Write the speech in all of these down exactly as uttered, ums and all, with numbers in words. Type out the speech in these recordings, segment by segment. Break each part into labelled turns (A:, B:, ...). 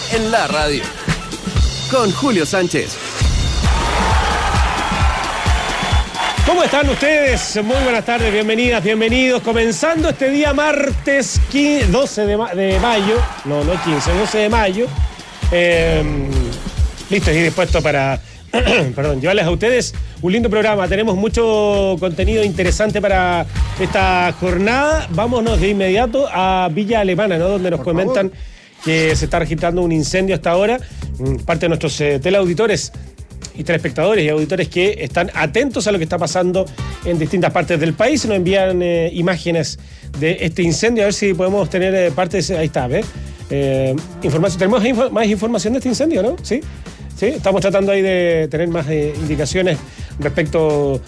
A: en la radio. Con Julio Sánchez.
B: ¿Cómo están ustedes? Muy buenas tardes, bienvenidas, bienvenidos. Comenzando este día martes doce de mayo, no, no quince, doce de mayo. Eh, listos y dispuestos para perdón, llevarles a ustedes un lindo programa. Tenemos mucho contenido interesante para esta jornada. Vámonos de inmediato a Villa Alemana, ¿no? Donde nos Por comentan favor. que se está registrando un incendio hasta ahora. Parte de nuestros eh, teleauditores y telespectadores y auditores que están atentos a lo que está pasando en distintas partes del país. Nos envían eh, imágenes de este incendio, a ver si podemos tener eh, parte de ese, ahí está, ¿ves? Eh, información, tenemos info, más información de este incendio, ¿no? Sí, sí, estamos tratando ahí de tener más eh, indicaciones respecto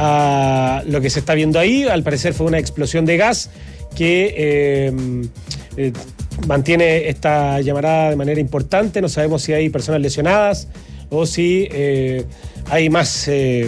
B: a lo que se está viendo ahí. Al parecer fue una explosión de gas que eh, eh, mantiene esta llamarada de manera importante. No sabemos si hay personas lesionadas o si eh, hay más eh,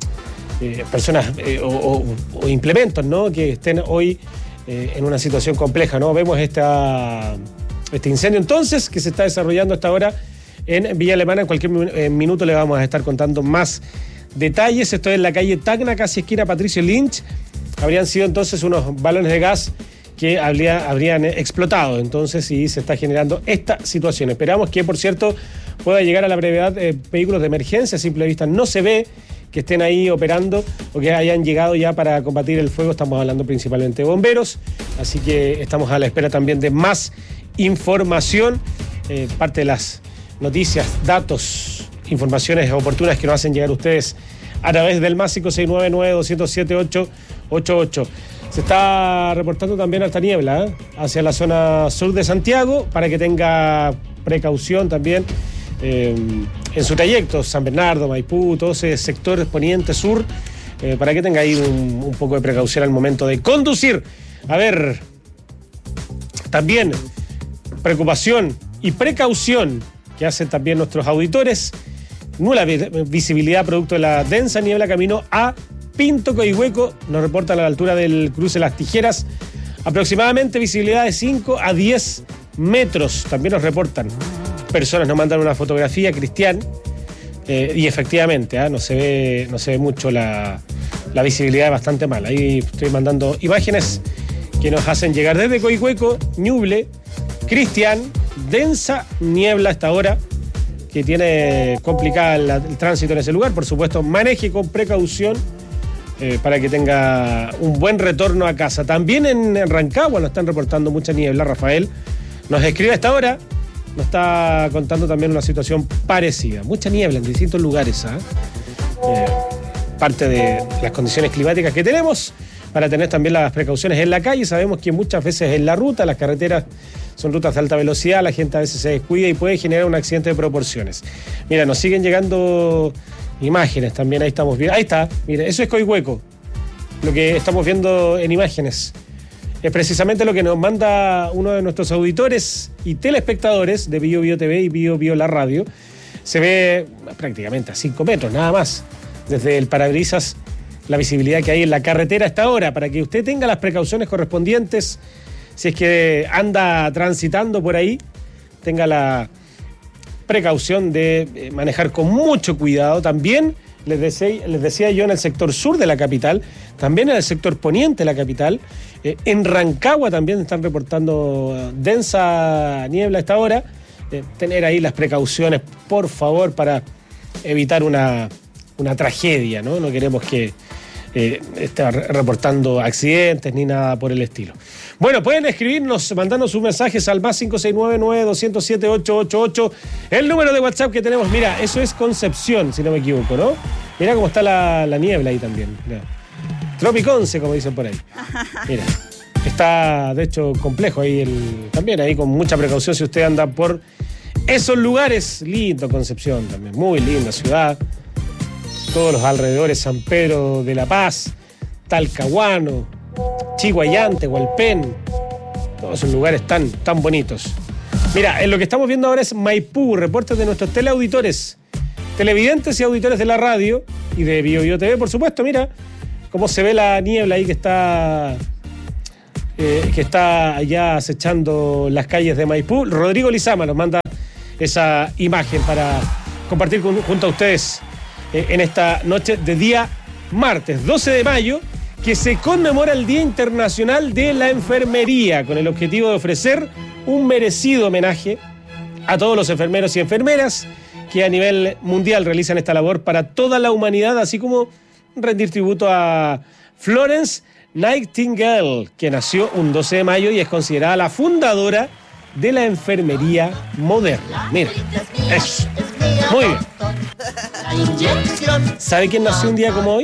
B: eh, personas eh, o, o, o implementos, ¿no? que estén hoy eh, en una situación compleja, ¿no? Vemos esta, este incendio entonces que se está desarrollando hasta ahora en Villa Alemana. En cualquier eh, minuto le vamos a estar contando más detalles. Esto es en la calle Tacna, casi esquina Patricio Lynch. Habrían sido entonces unos balones de gas que habría, habrían explotado, entonces, y se está generando esta situación. Esperamos que, por cierto, pueda llegar a la brevedad eh, vehículos de emergencia. A simple vista no se ve que estén ahí operando o que hayan llegado ya para combatir el fuego. Estamos hablando principalmente de bomberos, así que estamos a la espera también de más información, eh, parte de las noticias, datos, informaciones oportunas que nos hacen llegar ustedes a través del más cinco seis nueve nueve dos cero siete ocho ocho ocho. Se está reportando también alta niebla ¿eh? hacia la zona sur de Santiago, para que tenga precaución también eh, en su trayecto, San Bernardo, Maipú, todo ese sector poniente sur, eh, para que tenga ahí un, un poco de precaución al momento de conducir. A ver, también preocupación y precaución que hacen también nuestros auditores. Nula visibilidad producto de la densa niebla camino a Pinto Coihueco, nos reportan a la altura del cruce Las Tijeras, aproximadamente visibilidad de cinco a diez metros. También nos reportan personas, nos mandan una fotografía, Cristian, eh, y efectivamente ¿eh? no se ve no se ve mucho la, la visibilidad, es bastante mala. Ahí estoy mandando imágenes que nos hacen llegar desde Coihueco, Ñuble, Cristian, densa niebla hasta ahora, que tiene complicada la, el tránsito en ese lugar. Por supuesto, maneje con precaución eh, para que tenga un buen retorno a casa. También en, en Rancagua nos están reportando mucha niebla. Rafael nos escribe a esta hora, nos está contando también una situación parecida. Mucha niebla en distintos lugares, ¿eh? Eh, parte de las condiciones climáticas que tenemos, para tener también las precauciones en la calle. Sabemos que muchas veces en la ruta, las carreteras son rutas de alta velocidad, la gente a veces se descuida y puede generar un accidente de proporciones. Mira, nos siguen llegando imágenes también, ahí estamos viendo. Ahí está, mira, eso es Coihueco. Lo que estamos viendo en imágenes es precisamente lo que nos manda uno de nuestros auditores y telespectadores de Bio Bio T V y Bio Bio La Radio. Se ve prácticamente a cinco metros, nada más, desde el parabrisas, la visibilidad que hay en la carretera hasta ahora, para que usted tenga las precauciones correspondientes. Si es que anda transitando por ahí, tenga la precaución de manejar con mucho cuidado. También les decía, les decía yo, en el sector sur de la capital, también en el sector poniente de la capital, eh, en Rancagua también están reportando densa niebla a esta hora. Eh, tener ahí las precauciones, por favor, para evitar una, una tragedia, ¿no? No queremos que eh, esté reportando accidentes ni nada por el estilo. Bueno, pueden escribirnos, mandarnos sus mensajes al más cinco seis nueve nueve dos cero siete ocho ocho ocho, el número de WhatsApp que tenemos. Mira, eso es Concepción, si no me equivoco, ¿no? Mira cómo está la, la niebla ahí también. Mira. Tropiconce, como dicen por ahí. Mira, está de hecho complejo ahí el, también, ahí con mucha precaución si usted anda por esos lugares. Lindo Concepción también, muy linda ciudad. Todos los alrededores, San Pedro de la Paz, Talcahuano, Chiguayante, Hualpén, todos esos lugares tan, tan bonitos. Mira, en lo que estamos viendo ahora es Maipú, reportes de nuestros teleauditores, televidentes y auditores de la radio y de Bio Bio T V, por supuesto. Mira cómo se ve la niebla ahí que está eh, que está allá acechando las calles de Maipú. Rodrigo Lizama nos manda esa imagen para compartir con, junto a ustedes eh, en esta noche de día martes doce de mayo, que se conmemora el Día Internacional de la Enfermería, con el objetivo de ofrecer un merecido homenaje a todos los enfermeros y enfermeras que a nivel mundial realizan esta labor para toda la humanidad, así como rendir tributo a Florence Nightingale, que nació un doce de mayo y es considerada la fundadora de la enfermería moderna. Mira, eso. Muy bien. ¿Sabe quién nació un día como hoy?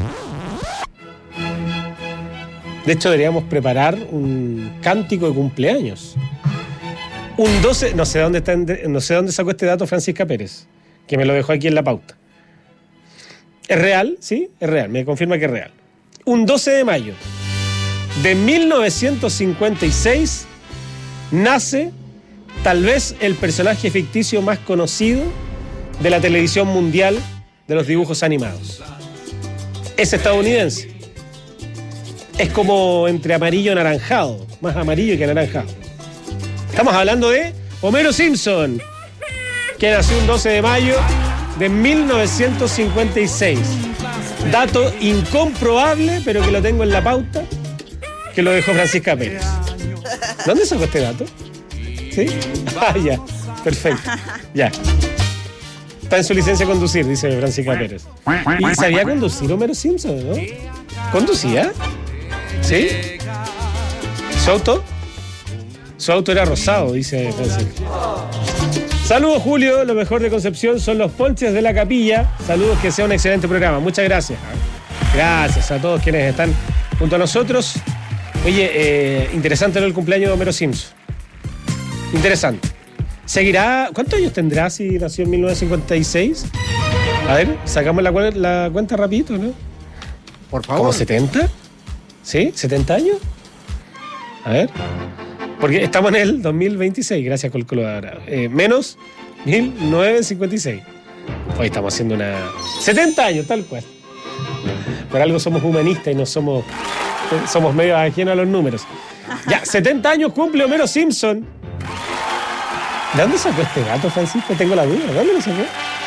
B: De hecho, deberíamos preparar un cántico de cumpleaños. Un doce, no sé dónde está, no sé dónde sacó este dato Francisca Pérez, que me lo dejó aquí en la pauta. ¿Es real? Sí, es real, me confirma que es real. Un doce de mayo de mil novecientos cincuenta y seis nace tal vez el personaje ficticio más conocido de la televisión mundial de los dibujos animados. Es estadounidense. Es como entre amarillo y anaranjado, más amarillo que anaranjado. Estamos hablando de Homero Simpson, que nació un doce de mayo de mil novecientos cincuenta y seis. Dato incomprobable, pero que lo tengo en la pauta, que lo dejó Francisca Pérez. ¿Dónde sacó este dato? ¿Sí? Ah, ya. Perfecto. Ya. Está en su licencia de conducir, dice Francisca Pérez. ¿Y sabía conducir Homero Simpson, no? ¿Conducía? ¿Sí? ¿Su auto? Su auto era rosado, dice Francisco. Saludos, Julio. Lo mejor de Concepción son los ponches de la capilla. Saludos, que sea un excelente programa. Muchas gracias. Gracias a todos quienes están junto a nosotros. Oye, eh, interesante el cumpleaños de Homero Simpson. Interesante. ¿Seguirá? ¿Cuántos años tendrá si nació en mil novecientos cincuenta y seis? A ver, sacamos la, la cuenta rapidito, ¿no?
C: Por favor.
B: ¿Como setenta? ¿Sí? ¿setenta años? A ver. Porque estamos en el dos mil veintiséis, gracias calculadora. Eh, menos mil novecientos cincuenta y seis. Hoy estamos haciendo una... setenta años, tal cual. Por algo somos humanistas y no somos... Somos medio ajenos a los números. Ya, setenta años cumple Homero Simpson. ¿De dónde sacó este gato, Francisco? Tengo la duda. ¿De dónde lo sacó?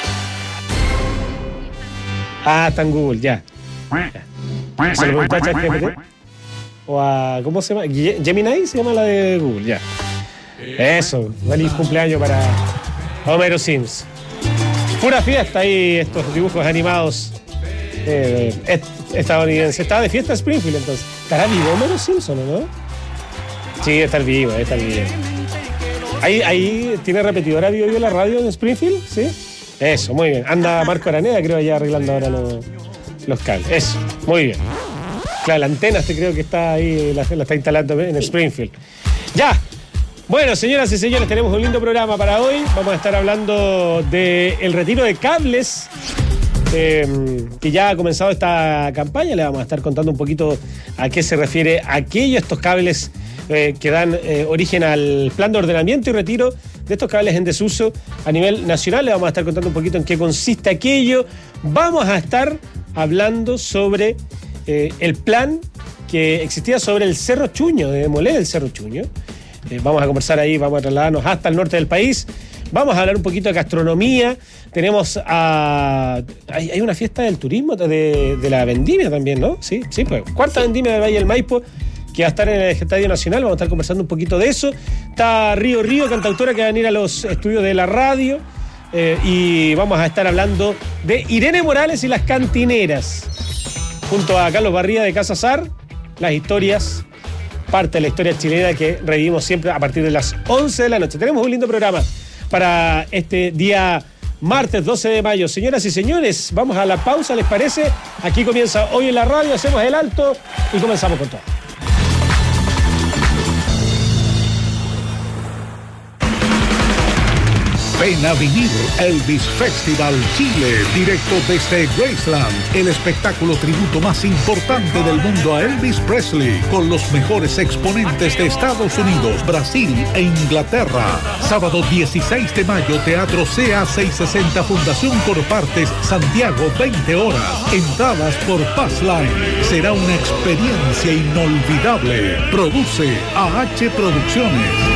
B: Ah, está en Google, ya. ya. ¿Se lo preguntó a ChatGPT? O a... ¿Cómo se llama? Gemini se llama la de Google, ya. Eso, feliz cumpleaños para Homero Simpson. Pura fiesta ahí, estos dibujos animados eh, estadounidenses. Estaba de fiesta Springfield, entonces. ¿Estará vivo Homero Simpson o no? Sí, está vivo, está vivo. Ahí, ahí tiene repetidora vivo yo la radio en Springfield, ¿sí? Eso, muy bien. Anda Marco Araneda, creo, allá arreglando ahora los, los cables. Eso, muy bien. Claro, la antena este creo que está ahí, la, la está instalando en Springfield. Ya. Bueno, señoras y señores, tenemos un lindo programa para hoy. Vamos a estar hablando del retiro de cables, eh, que ya ha comenzado esta campaña. Le vamos a estar contando un poquito a qué se refiere aquello, estos cables eh, que dan eh, origen al plan de ordenamiento y retiro de estos cables en desuso a nivel nacional. Le vamos a estar contando un poquito en qué consiste aquello. Vamos a estar hablando sobre eh, el plan que existía sobre el Cerro Chuño, de demoler el Cerro Chuño. Eh, vamos a conversar ahí, vamos a trasladarnos hasta el norte del país. Vamos a hablar un poquito de gastronomía. Tenemos a... Hay, hay una fiesta del turismo, de, de la vendimia también, ¿no? Sí, sí, pues. Cuarta vendimia del Valle del Maipo, que va a estar en el Estadio Nacional. Vamos a estar conversando un poquito de eso. Está Río Río, cantautora, que va a venir a los estudios de la radio. Eh, y vamos a estar hablando de Irene Morales y las cantineras. Junto a Carlos Barría de Casa Sar, las historias... parte de la historia chilena que revivimos siempre a partir de las once de la noche. Tenemos un lindo programa para este día martes doce de mayo. Señoras y señores, vamos a la pausa, ¿les parece? Aquí comienza Hoy en la Radio, hacemos el alto y comenzamos con todo.
D: Ven a vivir Elvis Festival Chile, directo desde Graceland, el espectáculo tributo más importante del mundo a Elvis Presley, con los mejores exponentes de Estados Unidos, Brasil e Inglaterra. Sábado dieciséis de mayo, Teatro C A seiscientos sesenta, Fundación Corpartes, Santiago, veinte horas. Entradas por Passline. Será una experiencia inolvidable. Produce A H Producciones.